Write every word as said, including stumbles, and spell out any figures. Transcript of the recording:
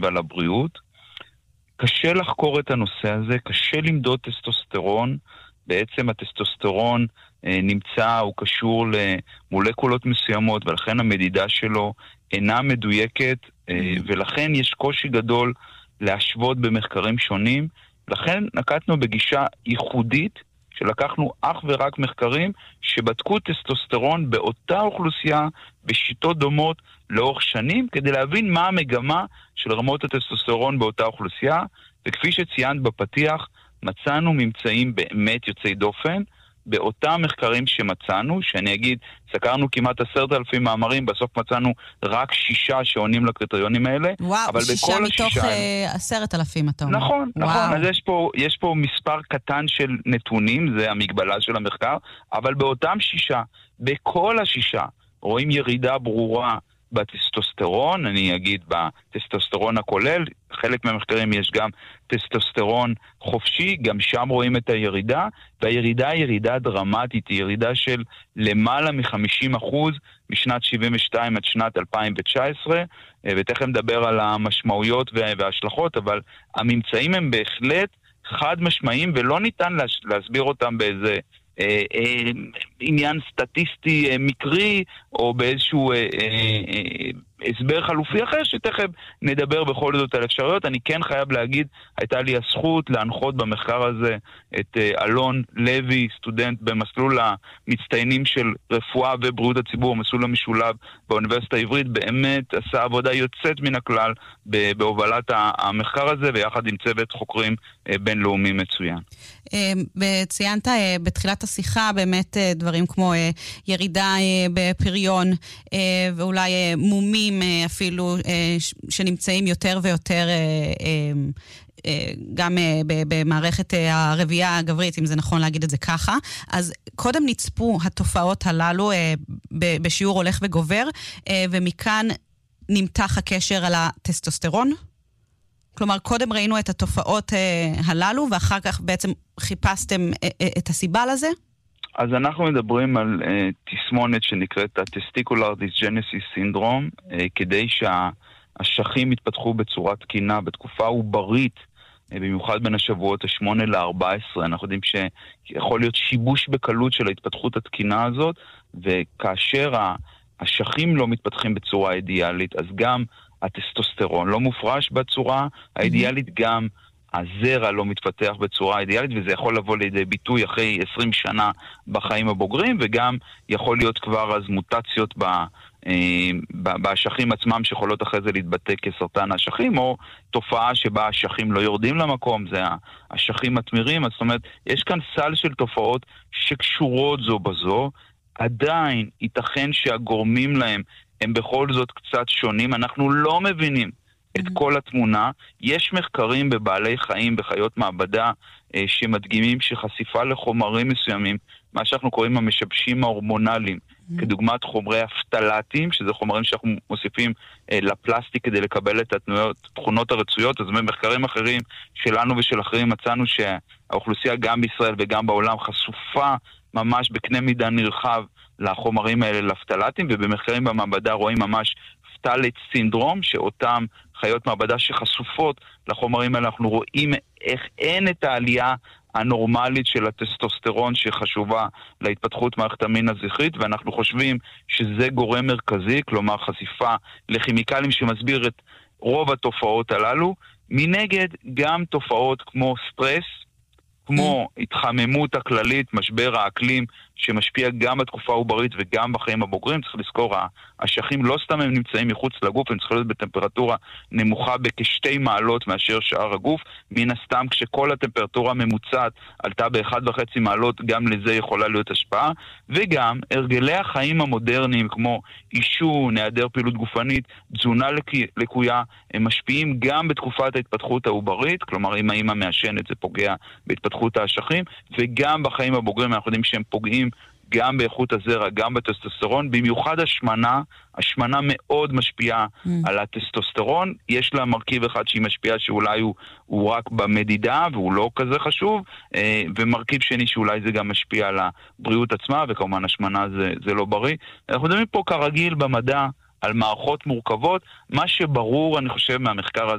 ועל הבריאות. קשה לחקור את הנושא הזה, קשה למדוד טסטוסטרון. בעצם הטסטוסטרון אה, נמצא, הוא קשור למולקולות מסוימות, ולכן המדידה שלו אינה מדויקת, אה, ולכן יש קושי גדול להשוות במחקרים שונים. לכן נקטנו בגישה ייחודית, שלקחנו אך ורק מחקרים שבדקו טסטוסטרון באותה אוכלוסייה בשיטות דומות לאורך שנים, כדי להבין מה המגמה של רמות הטסטוסטרון באותה אוכלוסייה, וכפי שציינת בפתיח, מצאנו ממצאים באמת יוצאי דופן, באותם מחקרים שמצאנו, שאני אגיד, סקרנו כמעט עשרת אלפים מאמרים, בסוף מצאנו רק שישה שעונים לקריטריונים האלה. וואו, אבל שישה מתוך עשרת אלפים, אתה אומר. נכון, וואו. נכון, אז יש פה, יש פה מספר קטן של נתונים, זה המגבלה של המחקר, אבל באותם שישה, בכל השישה, רואים ירידה ברורה בטסטוסטרון, אני אגיד בטסטוסטרון הכולל, חלק מהמחקרים יש גם טסטוסטרון חופשי, גם שם רואים את הירידה, והירידה היא ירידה דרמטית, היא ירידה של למעלה מ-חמישים אחוז משנת שבעים ושתיים עד שנת אלפיים תשע עשרה, ותכף נדבר על המשמעויות וההשלכות, אבל הממצאים הם בהחלט חד משמעיים, ולא ניתן להסביר אותם באיזה אה, אה, עניין סטטיסטי אה, מקרי, או באיזשהו אה, אה, אה, הסבר חלופי אחר, שתכף נדבר בכל זאת על אפשרויות. אני כן חייב להגיד, הייתה לי הזכות להנחות במחקר הזה את אה, אלון לוי, סטודנט במסלול המצטיינים של רפואה ובריאות הציבור, מסלול המשולב באוניברסיטה העברית, באמת עשה עבודה יוצאת מן הכלל בהובלת המחקר הזה, ויחד עם צוות חוקרים אה, בינלאומי מצוין. ציינת בתחילת השיחה באמת דברים כמו ירידה בפריון ואולי מומים אפילו שנמצאים יותר ויותר גם במערכת הרבייה הגברית, אם זה נכון להגיד את זה ככה. אז קודם נצפו התופעות הללו בשיעור הולך וגובר, ומכאן נמתח הקשר על הטסטוסטרון? כלומר, קודם ראינו את התופעות אה, הללו, ואחר כך בעצם חיפשתם אה, אה, את הסיבה לזה? אז אנחנו מדברים על אה, תסמונת שנקראת ה-Testicular Dysgenesis Syndrome, אה, כדי שהשכים יתפתחו בצורה תקינה, בתקופה עוברית, אה, במיוחד בין השבועות ה-שמונה ל-ארבע עשרה. אנחנו יודעים שיכול להיות שיבוש בקלות של ההתפתחות התקינה הזאת, וכאשר השכים לא מתפתחים בצורה אידיאלית, אז גם הטסטוסטרון לא מופרש בצורה האידיאלית, גם הזרע לא מתפתח בצורה האידיאלית, וזה יכול לבוא לידי ביטוי אחרי עשרים שנה בחיים הבוגרים, וגם יכול להיות כבר אז מוטציות באשכים עצמם שיכולות אחרי זה להתבטא כסרטן האשכים, או תופעה שבה האשכים לא יורדים למקום, זה האשכים מתמירים. זאת אומרת, יש כאן סל של תופעות שקשורות זו בזו, עדיין ייתכן שהגורמים להם הם בכל זאת קצת שונים, אנחנו לא מבינים את כל התמונה. יש מחקרים בבעלי חיים, בחיות מעבדה, אה, שמדגימים שחשיפה לחומרים מסוימים, מה שאנחנו קוראים המשבשים ההורמונליים, mm-hmm. כדוגמת חומרי הפטלטים, שזה חומרים שאנחנו מוסיפים אה, לפלסטיק כדי לקבל את התנועות, תכונות הרצויות. אז במחקרים אחרים שלנו ושל אחרים מצאנו שהאוכלוסייה גם בישראל וגם בעולם חשופה ממש בקנה מידה נרחב לחומרים האלה, לפטלטים, ובמחקרים במעבדה רואים ממש פטלט סינדרום, שאותם חיות מעבדה שחשופות לחומרים האלה, אנחנו רואים איך אין את העלייה הנורמלית של הטסטוסטרון שחשובה להתפתחות מערכת המין הזכרית, ואנחנו חושבים שזה גורם מרכזי, כלומר חשיפה לכימיקלים שמסביר את רוב התופעות הללו. מנגד גם תופעות כמו סטרס, כמו התחממות הכללית, משבר האקלים, שמשפיע גם בתקופה העוברית וגם בחיים הבוגרים. צריך לזכור, האשכים לא סתם הם נמצאים מחוץ לגוף, הם צריכים להיות בטמפרטורה נמוכה בכשתי מעלות מאשר שאר הגוף. מן הסתם, כשכל הטמפרטורה הממוצעת עלתה באחד וחצי מעלות, גם לזה יכולה להיות השפעה. וגם הרגלי החיים המודרניים, כמו עישון, היעדר פעילות גופנית, תזונה לקויה, הם משפיעים גם בתקופת ההתפתחות העוברית, כלומר אם האמא מעשנת זה פוגע בהתפתחות האשכים, וגם בחיים הבוגרים אנחנו יודעים שהם פוגעים גם באיכות הזרע, גם בטסטוסטרון, במיוחד השמנה. השמנה מאוד משפיעה mm. על הטסטוסטרון. יש לה מרכיב אחד שהיא משפיעה שאולי הוא, הוא רק במדידה והוא לא כזה חשוב, אה, ומרכיב שני שאולי זה גם משפיע על הבריאות עצמה, וכמובן השמנה זה, זה לא בריא. אנחנו מדברים פה כרגיל במדע על מערכות מורכבות. מה שברור, אני חושב, מהמחקר הזה,